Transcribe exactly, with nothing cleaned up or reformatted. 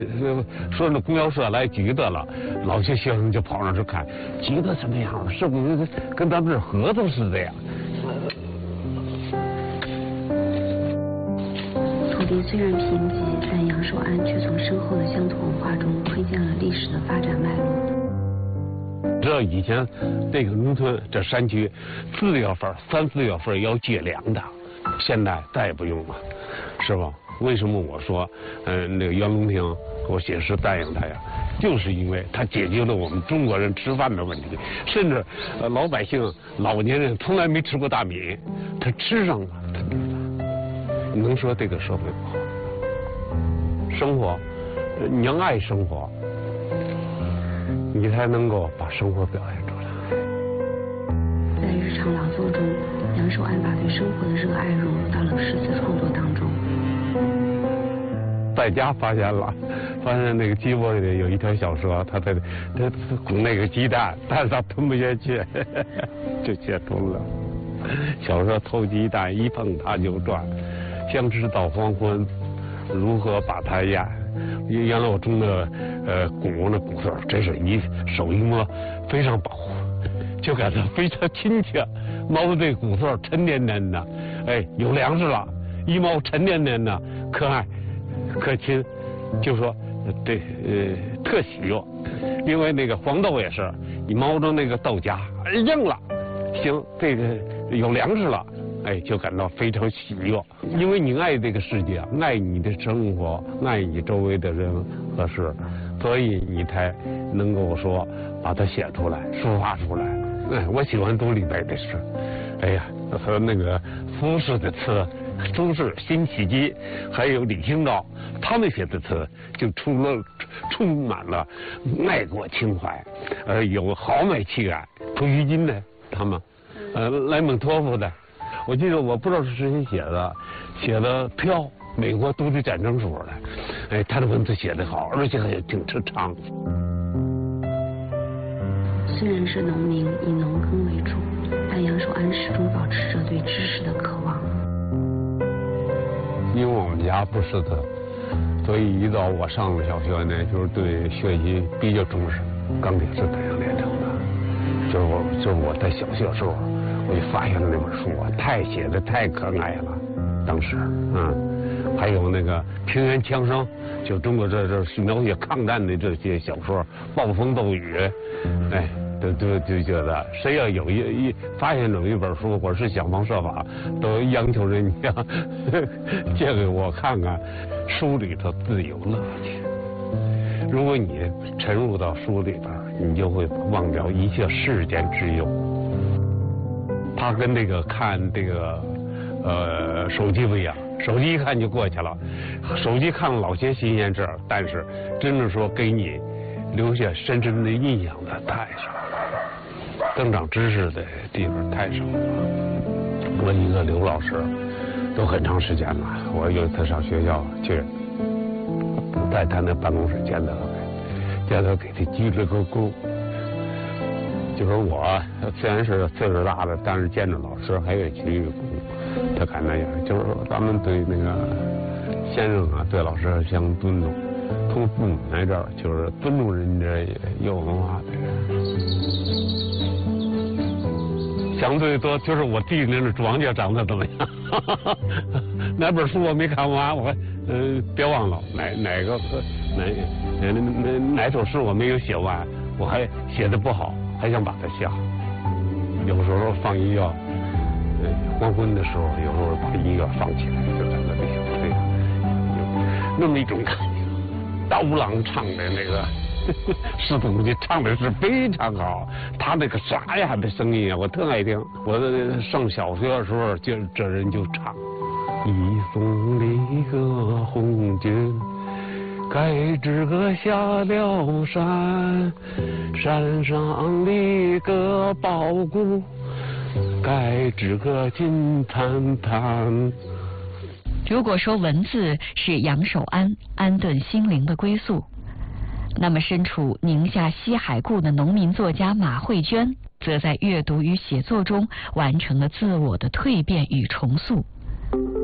说那供销社来橘子了，老些学生就跑上去看，橘子什么样？是不是跟咱们这核桃似的呀？ 土地虽然贫瘠，但杨守安却从深厚的乡土文化中窥见了历史的发展脉络。 这以前这个农村这山区，四月份、三四月份要接粮的，现在再也不用了，是吧？为什么我说，嗯、呃，那个袁隆平我写诗赞扬他呀，就是因为他解决了我们中国人吃饭的问题，甚至呃老百姓、老年人从来没吃过大米，他吃上了，他吃了。你能说这个社会不好？生活，你要爱生活，你才能够把生活表现出来。 在日常劳作中，杨守安把对生活的热爱融入到了诗词创作当中。 在家发现了，发现那个鸡窝里有一条小蛇，它在它拱那个鸡蛋，但是它吞不下去，就写出了。小蛇偷鸡蛋，一碰它就转，相知到黄昏，如何把它咽？原来我种的呃鼓那骨头，真是一手一摸非常保护，就感到非常亲切。猫这骨头沉甸甸的，哎，有粮食了，一猫沉甸甸的，可爱。可亲，就说这呃特喜悦。另外那个黄豆也是，你猫着那个豆荚硬了，行，这个有粮食了，哎，就感到非常喜悦。因为你爱这个世界，爱你的生活，爱你周围的人和事，所以你才能够说把它写出来，抒发出来。哎，我喜欢读李白的诗，哎呀，和那个苏轼的词。苏轼、辛弃疾，还有李清照，他们写的词就除了充满了爱国情怀，呃，有豪迈气概。普希金的他们，呃，莱蒙托夫的，我记得我不知道是谁写的，写的《飘》，美国独立战争时候的，哎，他的文字写得好，而且还挺长。 虽然是农民，以农耕为主，但杨守安始终保持着对知识的渴望。 因为我们家不识字，所以一到我上了小学呢，就是对学习比较重视。钢铁是怎样炼成的？就是我，就是我在小学时候，我就发现了那本书啊，太写的太可爱了。当时，嗯，还有那个平原枪声，就中国这这是描写抗战的这些小说，暴风骤雨，哎。就就就觉得谁要有一一发现有一本书，我是想方设法都央求人家借给我看看，书里头自有乐趣。如果你沉入到书里边，你就会忘掉一切世间之忧。它跟这个看这个呃手机不一样，手机一看就过去了，手机看了老些新鲜事儿，但是真正说给你留下深深的印象的太少了。增长知识的地方太少了。我一个刘老师都很长时间了，我有一次上学校去，在他那办公室见到他，见到给他鞠了个躬。就是我虽然是岁数大了，但是见着老师还愿意鞠个躬。他看那样，就是说咱们对那个先生啊，对老师相尊重。从父母那这儿就是尊重人家有文化的人。相对多就是我弟那个庄稼长得怎么样？哪本书我没看完，我呃别忘了哪哪个哪哪哪哪首诗我没有写完，我还写的不好，还想把它写好。有时候放音乐，呃黄昏的时候，有时候把音乐放起来，就在那里这样，有那么一种感觉。刀郎唱的那个石头记唱的是非常好，他那个沙哑的声音啊，我特爱听。我上小学的时候，就这人就唱：一送离个红军，该知个下了山，山上立个宝骨，该知个金灿灿。 如果说文字是杨守安安顿心灵的归宿，那么身处宁夏西海固的农民作家马慧娟，则在阅读与写作中完成了自我的蜕变与重塑。